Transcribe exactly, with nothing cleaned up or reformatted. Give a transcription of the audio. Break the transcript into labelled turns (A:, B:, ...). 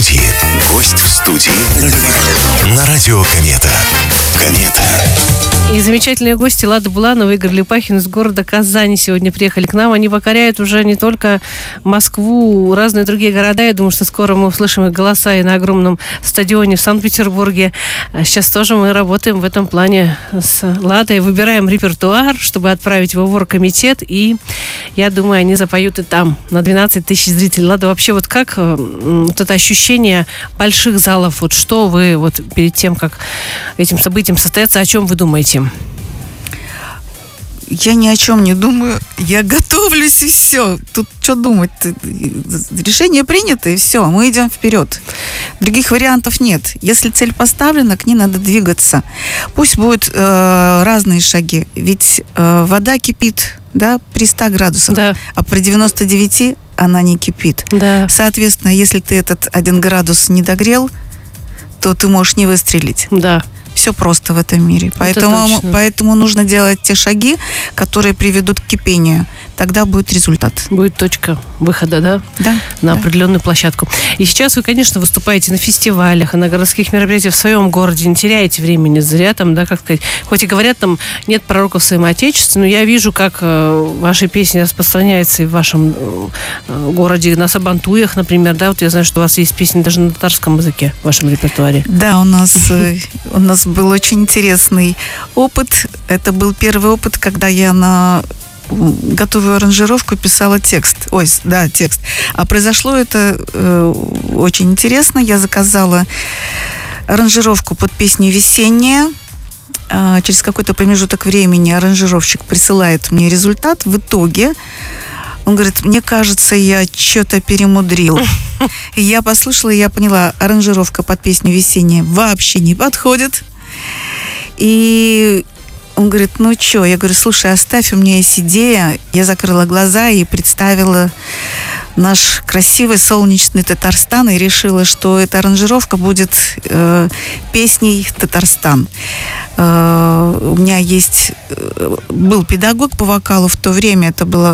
A: студии. Гость в студии на радио Комета. Комета.
B: И замечательные гости Лада Буланова и Игорь Лепахин из города Казани сегодня приехали к нам. Они покоряют уже не только Москву, разные другие города. Я думаю, что скоро мы услышим их голоса и на огромном стадионе в Санкт-Петербурге. Сейчас тоже мы работаем в этом плане с Ладой. Выбираем репертуар, чтобы отправить его в оргкомитет. И я думаю, они запоют и там на двенадцать тысяч зрителей. Лада, вообще вот как вот это ощущение больших залов? Вот что вы вот перед тем, как этим событием состояться, о чем вы думаете?
C: Я ни о чем не думаю. Я готовлюсь, и все. Тут что думать? Решение принято, и все. Мы идем вперед. Других вариантов нет. Если цель поставлена, к ней надо двигаться. Пусть будут э, разные шаги. Ведь э, вода кипит, да, при ста градусах.
B: Да.
C: А при девяноста девяти она не кипит.
B: Да.
C: Соответственно, если ты этот один градус не догрел, то ты можешь не выстрелить.
B: Да.
C: Все просто в этом мире.
B: Это
C: Поэтому,
B: точно.
C: поэтому нужно делать те шаги, которые приведут к кипению. Тогда будет результат.
B: Будет точка выхода, да?
C: Да.
B: На
C: да.
B: определенную площадку. И сейчас вы, конечно, выступаете на фестивалях, на городских мероприятиях в своем городе, не теряете времени зря там, да, как сказать. Хоть и говорят, там нет пророков в своем отечестве, но я вижу, как э, ваши песни распространяются и в вашем э, городе, на сабантуях, например, да, вот я знаю, что у вас есть песни даже на татарском языке в вашем репертуаре.
C: Да, у нас, у нас был очень интересный опыт. Это был первый опыт, когда я на готовую аранжировку писала текст. Ой, да, текст. А произошло это э, очень интересно. Я заказала аранжировку под песню «Весенняя». Э, через какой-то промежуток времени аранжировщик присылает мне результат. В итоге он говорит: мне кажется, я что-то перемудрил. И я послушала, и я поняла, аранжировка под песню «Весенняя» вообще не подходит. И он говорит: ну что? Я говорю: слушай, оставь, у меня есть идея. Я закрыла глаза и представила наш красивый солнечный Татарстан и решила, что эта аранжировка будет э, песней «Татарстан». Э, у меня есть... Э, был педагог по вокалу в то время, это было